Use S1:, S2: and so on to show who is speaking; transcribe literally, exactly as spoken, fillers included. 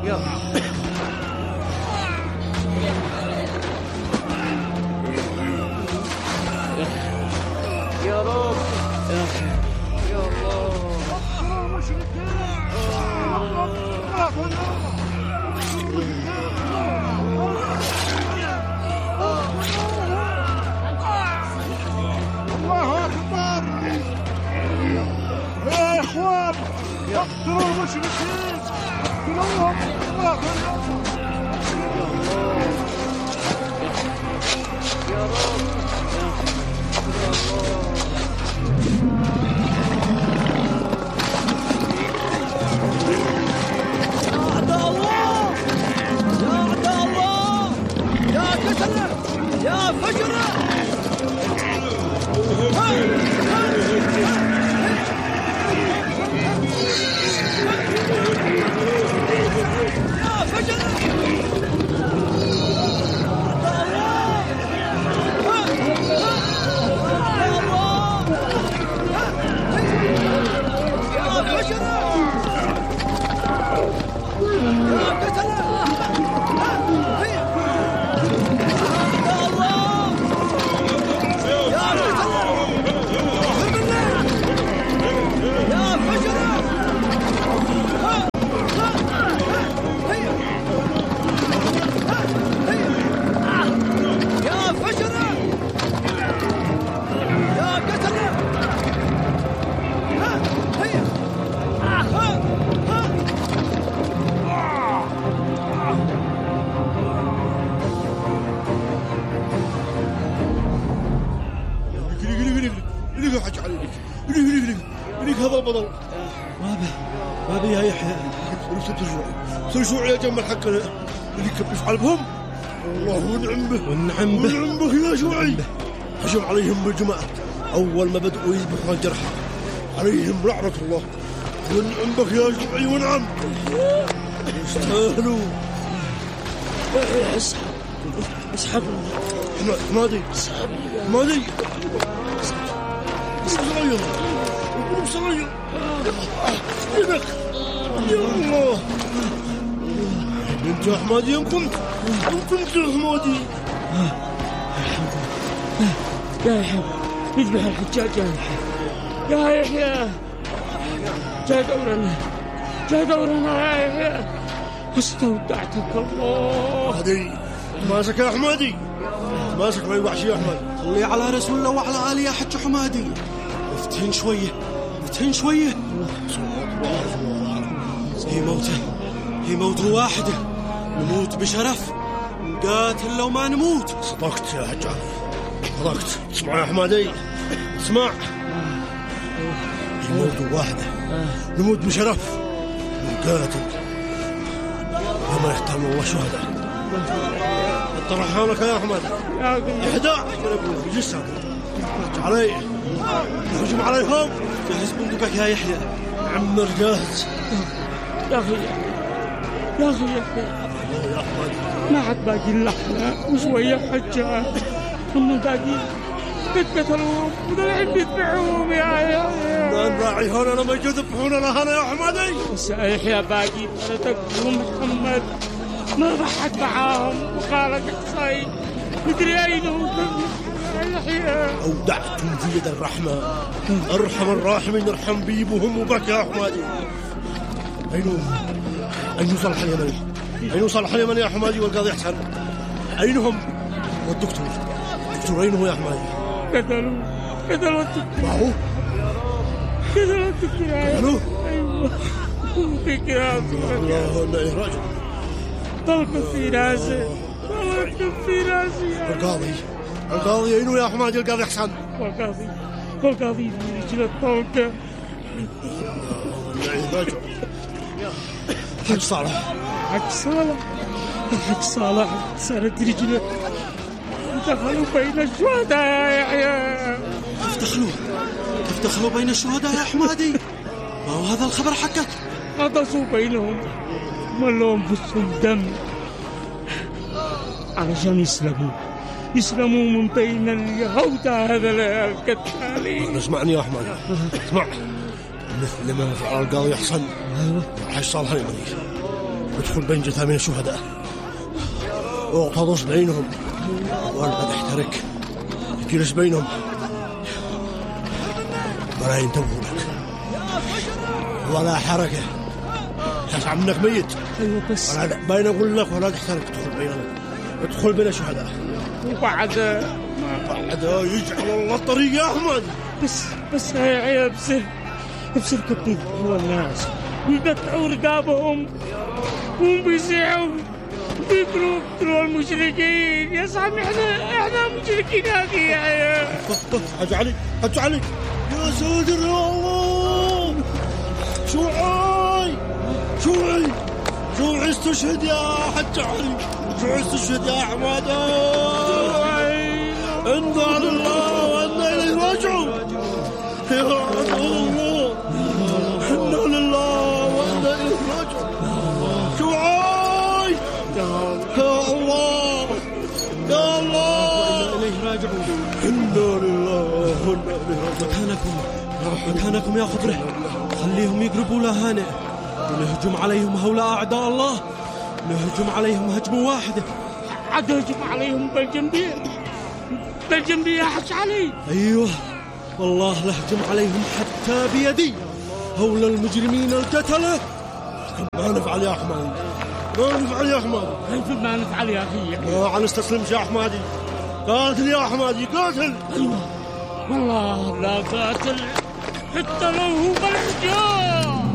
S1: يا رب يا الله.
S2: الله أكبر يا إخوان، اقتلوا المشركين، اقتلوهم. الله أكبر
S1: يا رب يا الله. يا فجرة
S3: ما بي يا يحيى.
S2: ترجعوا يا جماعة الحق اللي كبش على بهم. الله ونعم به
S3: ونعم به
S2: ونعم به يا شوعي. هجم عليهم بالجماعة أول ما بدأوا يذبحوا الجرحى عليهم لعنة الله. ونعم بك يا شوعي ونعم. يستاهلوا.
S3: اسحب اسحب
S2: حمادي حمادي صغير صغير يدك يا الله. انت يا حمادي يوم كنت يوم كنت يا حمادي.
S3: يا يحيى يذبح الحجاج يا يحيى. يا يحيى جاء دورنا جاء دورنا يا يحيى. استودعتك الله.
S2: حمادي ماسك يا حمادي ماسك ما يوحش يا حمادي.
S3: صلي على رسول الله وعلى آله يا حج حمادي. افتهن شوية افتهن شوية. هي موتة هي موتة واحدة. نموت بشرف نقاتل لو ما نموت.
S2: صدقت يا حجاج صدقت. اسمع يا حمادي اسمع. هي موتة واحدة نموت بشرف نقاتل وما يحترم الله شهداء. طرحانك يا حمادي إحدى بجسها علي هجم عليهم.
S3: جهز بندقك يا يحيى.
S2: عمر جاهز.
S3: يا أخي يا أخي يا أخي ما عاد باقي اللحمة وشوية حجاج. هم باقي قد قتلوهم ودلعين بيذبحوهم يا يحيى.
S2: ما نراعي هون أنا ما يذبحون لها أنا يا حمادي.
S3: بس يا يحيى باقي بلدك ومحمد ما ضحك معاهم وخالك قصي مدري أين هو يا يحيى.
S2: أودعتم في يد الرحمة أرحم الراحمين ارحم بيبهم وبك يا حمادي. أين أين صالح اليمني أين صالح اليمني يا حمادي والقاضي حسن أينهم؟ والدكتور الدكتور أين هو يا حمادي؟
S3: قتلوا قتلوا الدكتور.
S2: ما هو؟
S3: قتلوا الدكتور.
S2: قتلوه؟
S3: أيوه فيك يا
S2: الله إنه راجل.
S3: طلقوا في راسه طلقوا في راسه.
S2: القاضي القاضي أين يا حمادي القاضي حسن؟
S3: والقاضي والقاضي في رجل الطلقة.
S2: راجل حق صالح
S3: حق صالح حق صالح سالت رجله دخلوا بين الشهداء يا يحيى. كيف دخلوا كيف دخلوا بين الشهداء يا حمادي؟ ما هو هذا الخبر حقك؟ غطسوا بينهم ملوا انفسهم دم علشان يسلموا يسلموا من بين اليهود هذا القتالين.
S2: اسمعني يا أحمد اسمع مثل ما فعل القاضي حسن حج صالح اليمني ادخل بين جثامين الشهداء واغتضص بينهم والبد احترق اجلس بينهم ولا ينتبهوا لك ولا حركة. تسعى منك ميت.
S3: ايوه بس
S2: ولا بين اقول لك ولا تحترق. ادخل بينهم ادخل بين الشهداء
S3: وبعد
S2: بعد يجعل الله الطريق يا احمد.
S3: بس بس يا بسر بسر كبير هو الناس ويقطعوا رقابهم وبيسيعوا بيقتلوا يقتلوا المشركين. يا صاحبي احنا احنا مشركين هذه يا عيال.
S2: حج علي حج علي يا ساتر يا الله. شوعي شوعي شوعي استشهد يا حج علي. شوعي استشهد يا حماده. انا لله وانا اليه راجعون. يا الله انا لله وانا اليه راجعون. شوعي يا الله يا الله
S3: إليه راجعون.
S2: إنا لله وإنا إليه راجعون.
S3: مكانكم مكانكم يا خضره. خليهم يقربوا لهانئ ونهجم عليهم هؤلاء أعداء الله. نهجم عليهم هجمة واحدة. عاد هجم عليهم بالجنبية بالجنبية يا حج علي. أيوه والله لهجم عليهم حتى بيدي هؤلاء المجرمين القتلة.
S2: ما نفعل يا أحمد ما نفعل يا أحمد.
S3: كيف ما نفعل يا أخي؟
S2: ما نستسلمش يا أحمدي. قاتل يا أحمدي قاتل.
S3: أيوه والله لا قاتل حتى لو هو بالحجاب.